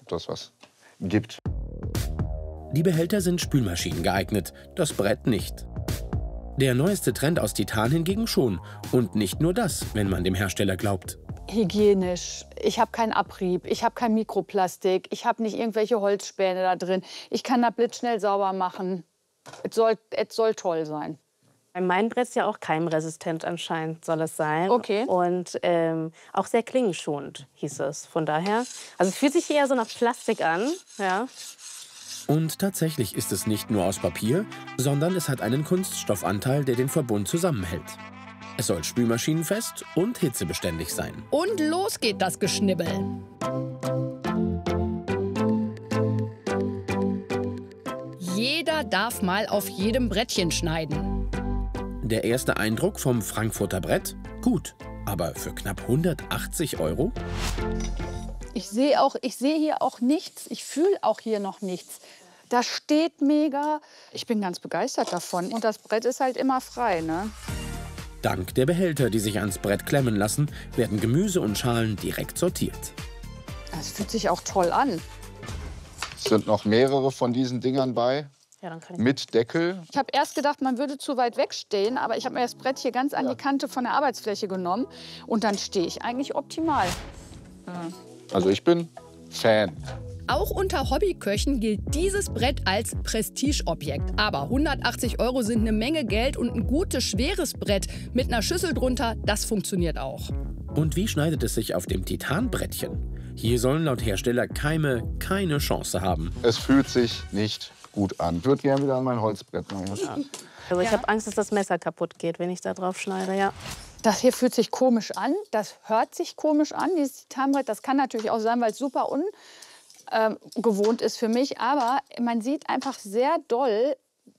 das was gibt. Die Behälter sind Spülmaschinen geeignet, das Brett nicht. Der neueste Trend aus Titan hingegen schon. Und nicht nur das, wenn man dem Hersteller glaubt. Hygienisch. Ich habe keinen Abrieb, ich habe kein Mikroplastik, ich habe nicht irgendwelche Holzspäne da drin. Ich kann das blitzschnell sauber machen. Es soll toll sein. Mein Brett ist ja auch keimresistent anscheinend, soll es sein. Okay. Und auch sehr klingenschonend, hieß es. Von daher, also es fühlt sich eher so nach Plastik an, ja. Und tatsächlich ist es nicht nur aus Papier, sondern es hat einen Kunststoffanteil, der den Verbund zusammenhält. Es soll spülmaschinenfest und hitzebeständig sein. Und los geht das Geschnibbel. Jeder darf mal auf jedem Brettchen schneiden. Der erste Eindruck vom Frankfurter Brett? Gut, aber für knapp 180 €? Ich sehe hier auch nichts, ich fühle auch hier noch nichts. Das steht mega. Ich bin ganz begeistert davon. Und das Brett ist halt immer frei, ne? Dank der Behälter, die sich ans Brett klemmen lassen, werden Gemüse und Schalen direkt sortiert. Das fühlt sich auch toll an. Es sind noch mehrere von diesen Dingern bei, Ja, dann kann ich mit Deckel. Ich habe erst gedacht, man würde zu weit wegstehen, aber ich habe mir das Brett hier ganz an die Kante von der Arbeitsfläche genommen. Und dann stehe ich eigentlich optimal. Also ich bin Fan. Auch unter Hobbyköchen gilt dieses Brett als Prestigeobjekt. Aber 180 € sind eine Menge Geld und ein gutes, schweres Brett mit einer Schüssel drunter, das funktioniert auch. Und wie schneidet es sich auf dem Titanbrettchen? Hier sollen laut Hersteller Keime keine Chance haben. Es fühlt sich nicht gut an. Ich würde gerne wieder an mein Holzbrett machen. Ja. Also ich habe Angst, dass das Messer kaputt geht, wenn ich da drauf schneide, ja. Das hier fühlt sich komisch an, das hört sich komisch an, dieses Titanbrett. Das kann natürlich auch sein, weil es super ungewohnt ist für mich. Aber man sieht einfach sehr doll,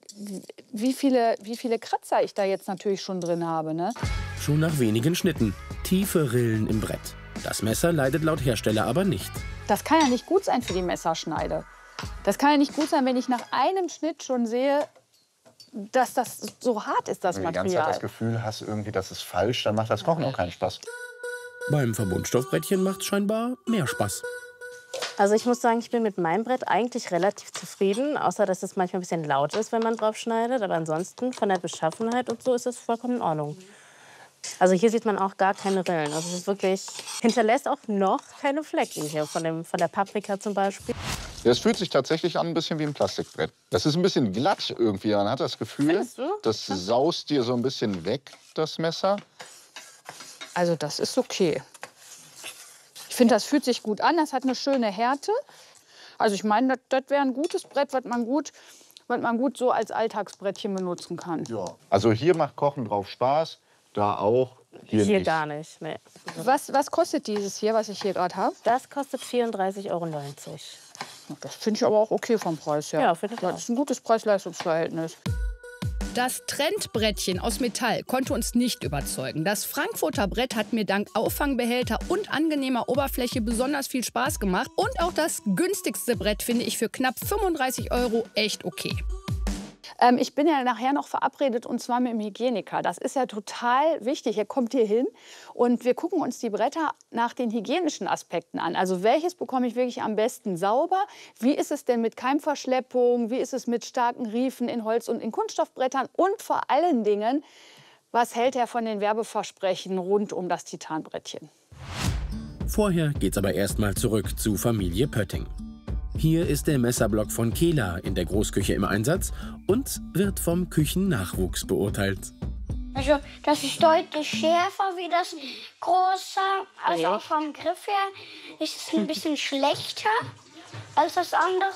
wie viele Kratzer ich da jetzt natürlich schon drin habe, ne? Schon nach wenigen Schnitten. Tiefe Rillen im Brett. Das Messer leidet laut Hersteller aber nicht. Das kann ja nicht gut sein für die Messerschneide. Das kann ja nicht gut sein, wenn ich nach einem Schnitt schon sehe, dass das so hart ist, das Wenn du die ganze Material. Zeit das Gefühl hast, irgendwie, das ist falsch, dann macht das Kochen auch keinen Spaß. Beim Verbundstoffbrettchen macht es scheinbar mehr Spaß. Also ich muss sagen, ich bin mit meinem Brett eigentlich relativ zufrieden, außer dass es manchmal ein bisschen laut ist, wenn man drauf schneidet. Aber ansonsten von der Beschaffenheit und so ist es vollkommen in Ordnung. Also hier sieht man auch gar keine Rillen. Also es ist wirklich, hinterlässt auch noch keine Flecken hier von der Paprika zum Beispiel. Ja, es fühlt sich tatsächlich an ein bisschen wie ein Plastikbrett. Das ist ein bisschen glatt irgendwie. Man hat das Gefühl, das saust dir so ein bisschen weg, das Messer. Also das ist okay. Ich finde, das fühlt sich gut an. Das hat eine schöne Härte. Also ich meine, das wäre ein gutes Brett, was man gut so als Alltagsbrettchen benutzen kann. Ja. Also hier macht Kochen drauf Spaß, da auch. Hier nicht. Gar nicht. Nee. Was kostet dieses hier, was ich hier gerade habe? Das kostet 34,90 €. Das finde ich aber auch okay vom Preis her. Ja, finde ich auch. Das ist ein gutes Preis-Leistungs-Verhältnis. Das Trendbrettchen aus Metall konnte uns nicht überzeugen. Das Frankfurter Brett hat mir dank Auffangbehälter und angenehmer Oberfläche besonders viel Spaß gemacht. Und auch das günstigste Brett finde ich für knapp 35 € echt okay. Ich bin ja nachher noch verabredet, und zwar mit dem Hygieniker. Das ist ja total wichtig. Er kommt hier hin und wir gucken uns die Bretter nach den hygienischen Aspekten an. Also welches bekomme ich wirklich am besten sauber? Wie ist es denn mit Keimverschleppung? Wie ist es mit starken Riefen in Holz- und in Kunststoffbrettern? Und vor allen Dingen, was hält er von den Werbeversprechen rund um das Titanbrettchen? Vorher geht's aber erstmal zurück zu Familie Pötting. Hier ist der Messerblock von Kela in der Großküche im Einsatz und wird vom Küchennachwuchs beurteilt. Also das ist deutlich schärfer wie das große. Also auch vom Griff her ist es ein bisschen schlechter als das andere.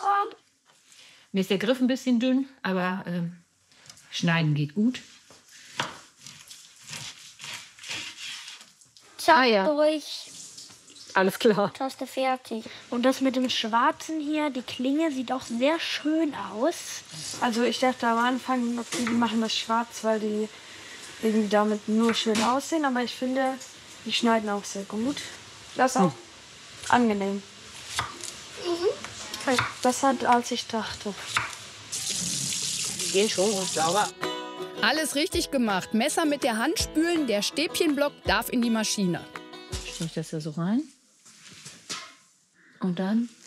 Mir ist der Griff ein bisschen dünn, aber schneiden geht gut. Zack, durch. Alles klar. Taste fertig. Und das mit dem Schwarzen hier, die Klinge sieht auch sehr schön aus. Also ich dachte am Anfang, okay, die machen das schwarz, weil die irgendwie damit nur schön aussehen. Aber ich finde, die schneiden auch sehr gut. Das ist auch angenehm. Besser als ich dachte. Die gehen schon gut sauber. Alles richtig gemacht. Messer mit der Hand spülen, der Stäbchenblock darf in die Maschine. Stelle ich das hier so rein. Und dann